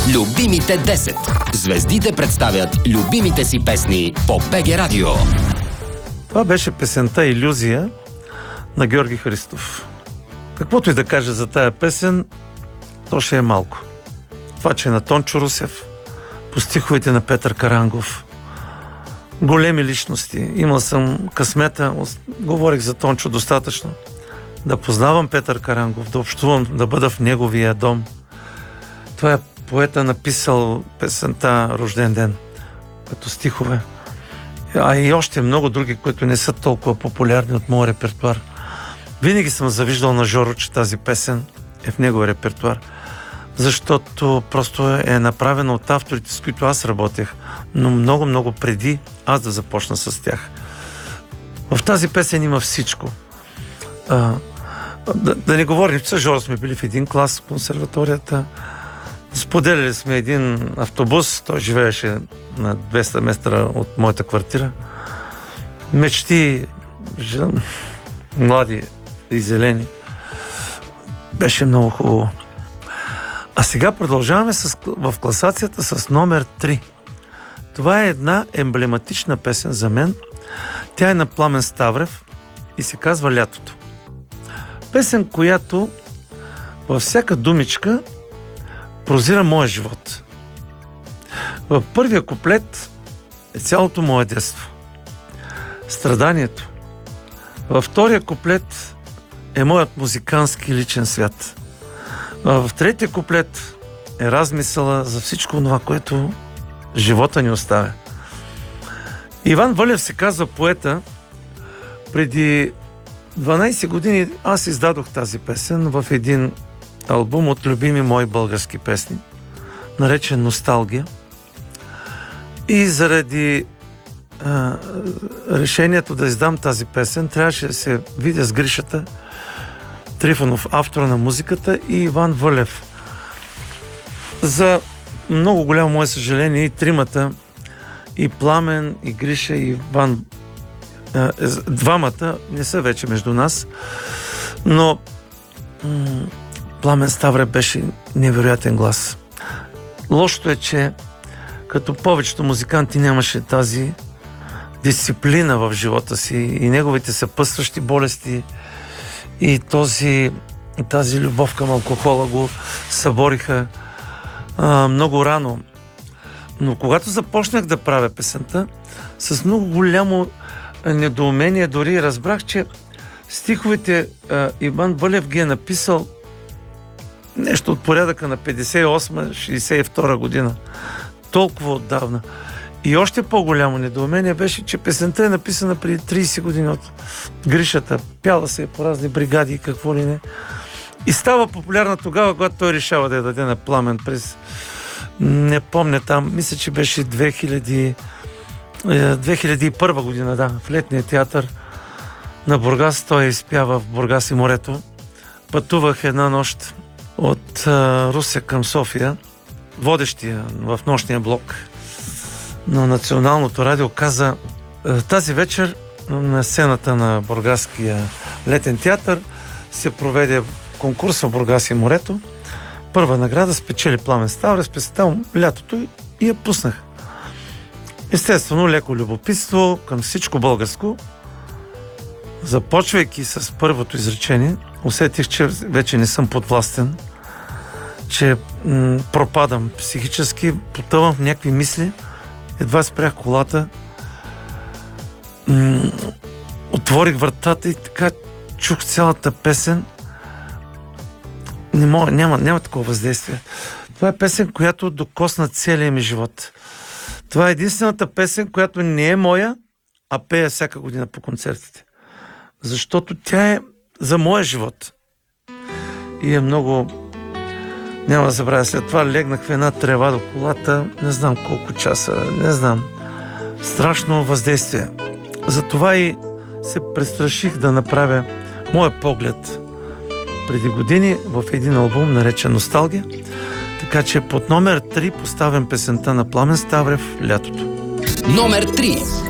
Любимите 10. Звездите представят любимите си песни по БГ Радио. Това беше песента "Илюзия" на Георги Христов. Каквото и да кажа за тая песен, то ще е малко. Това, че е на Тончо Русев, по стиховете на Петър Карангов. Големи личности. Имал съм късмета, говорих за Тончо достатъчно, да познавам Петър Карангов, да общувам, да бъда в неговия дом. Това е поета, написал песента "Рожден ден" като стихове. А и още много други, които не са толкова популярни от моя репертуар. Винаги съм завиждал на Жоро, че тази песен е в неговия репертуар, защото просто е направена от авторите, с които аз работех, но много преди аз да започна с тях. В тази песен има всичко. Да не говорим, че с Жоро сме били в един клас в консерваторията. Споделяли сме един автобус, той живееше на 200 метра от моята квартира. Мечти, млади и зелени. Беше много хубаво. А сега продължаваме в класацията с номер 3. Това е една емблематична песен за мен. Тя е на Пламен Ставрев и се казва "Лятото". Песен, която във всяка думичка прозира моя живот. В първия куплет е цялото мое детство. Страданието. Във втория куплет е моят музикански личен свят. В третия куплет е размисъла за всичко това, което живота ни оставя. Иван Вълев се казва поета. Преди 12 години аз издадох тази песен в един албум от любими мои български песни, наречен "Носталгия". И заради решението да издам тази песен, трябваше да се видя с Гришата Трифонов, автора на музиката, и Иван Вълев. За много голямо мое съжаление, и тримата, и Пламен, и Гриша, и Иван, двамата не са вече между нас, но Пламен Ставрев беше невероятен глас. Лошото е, че като повечето музиканти нямаше тази дисциплина в живота си и неговите съпътстващи болести и тази любов към алкохола го събориха много рано. Но когато започнах да правя песента, с много голямо недоумение дори разбрах, че стиховете Иван Вълев ги е написал нещо от порядъка на 58-62 година. Толкова отдавна. И още по-голямо недоумение беше, че песента е написана преди 30 години от Гришата. Пяла се по разни бригади и какво ли не. И става популярна тогава, когато той решава да я даде на Пламен през... Не помня там, мисля, че беше 2001 година, да, в Летния театър на Бургас. Той изпява в Бургас и морето. Пътувах една нощ от Русе към София. Водещия в нощния блок на Националното радио каза: "Тази вечер на сцената на Бургаския летен театър се проведе конкурс в Бургас и морето. Първа награда спечели Пламен Ставрев с песента "Лятото" и я пуснах. Естествено, леко любопитство към всичко българско. Започвайки с първото изречение, усетих, че вече не съм подвластен, че пропадам психически, потъвам в някакви мисли. Едва спрях колата, отворих вратата и така чух цялата песен. Няма такова въздействие. Това е песен, която докосна целия ми живот. Това е единствената песен, която не е моя, а пея всяка година по концертите. Защото тя е за моя живот. И е много... Няма да забравя, след това легнах в една трева до колата, не знам колко часа, не знам. Страшно въздействие. Затова и се престраших да направя моя поглед преди години в един албум, наречен "Носталгия". Така че под номер 3 поставям песента на Пламен Ставрев "Лятото". Номер 3.